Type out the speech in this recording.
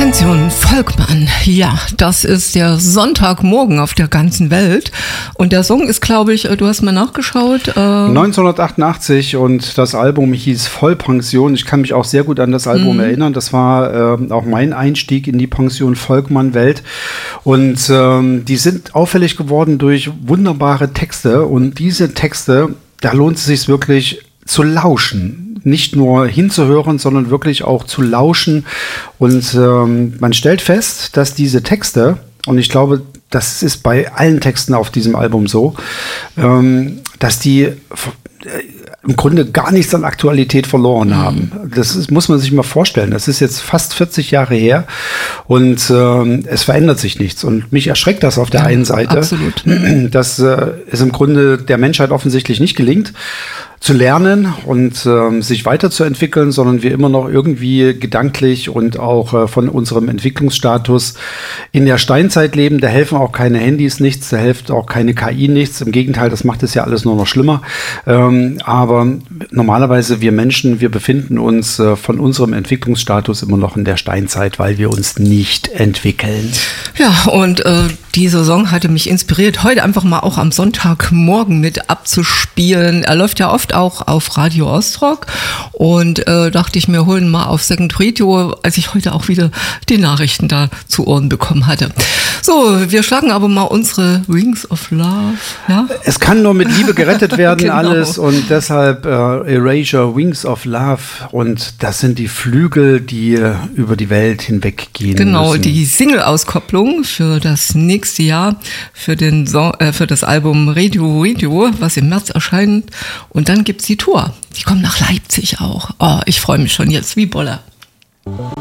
Pension Volkmann, ja, das ist der Sonntagmorgen auf der ganzen Welt. Und der Song ist, glaube ich, du hast mal nachgeschaut. 1988 und das Album hieß Vollpension. Ich kann mich auch sehr gut an das Album erinnern. Das war auch mein Einstieg in die Pension Volkmann-Welt. Und die sind auffällig geworden durch wunderbare Texte. Und diese Texte, da lohnt es sich wirklich zu lauschen. Nicht nur hinzuhören, sondern wirklich auch zu lauschen. Und man stellt fest, dass diese Texte, und ich glaube, das ist bei allen Texten auf diesem Album so, dass die im Grunde gar nichts an Aktualität verloren haben. Muss man sich mal vorstellen. Das ist jetzt fast 40 Jahre her und es verändert sich nichts. Und mich erschreckt das auf der einen Seite, absolut, dass es im Grunde der Menschheit offensichtlich nicht gelingt, zu lernen und sich weiterzuentwickeln, sondern wir immer noch irgendwie gedanklich und auch von unserem Entwicklungsstatus in der Steinzeit leben. Da helfen auch keine Handys nichts, da hilft auch keine KI nichts. Im Gegenteil, das macht es ja alles nur noch schlimmer. Aber normalerweise wir Menschen, wir befinden uns von unserem Entwicklungsstatus immer noch in der Steinzeit, weil wir uns nicht entwickeln. Ja, und dieser Song hatte mich inspiriert, heute einfach mal auch am Sonntagmorgen mit abzuspielen. Er läuft ja oft auch auf Radio Ostrock und dachte ich mir, holen mal auf Second Radio, als ich heute auch wieder die Nachrichten da zu Ohren bekommen hatte. So, wir schlagen aber mal unsere Wings of Love. Ja? Es kann nur mit Liebe gerettet werden, genau. Alles, und deshalb Erasure, Wings of Love, und das sind die Flügel, die über die Welt hinweggehen Genau, müssen. Die Single-Auskopplung für das nächste Jahr, für das Album Radio, was im März erscheint. Und dann gibt's die Tour. Die kommen nach Leipzig auch. Oh, ich freue mich schon jetzt wie Bolle.